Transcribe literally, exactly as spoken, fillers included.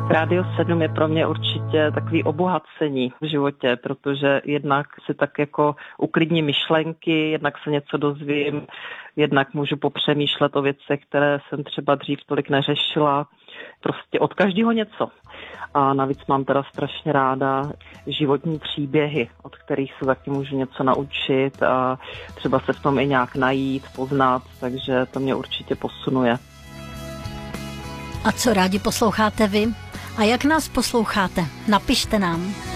Rádio sedm je pro mě určitě takový obohacení v životě, protože jednak si tak jako uklidní myšlenky, jednak se něco dozvím, jednak můžu popřemýšlet o věcech, které jsem třeba dřív tolik neřešila. Prostě od každého něco. A navíc mám teda strašně ráda životní příběhy, od kterých se taky můžu něco naučit a třeba se v tom i nějak najít, poznat, takže to mě určitě posunuje. A co rádi posloucháte vy? A jak nás posloucháte? Napište nám.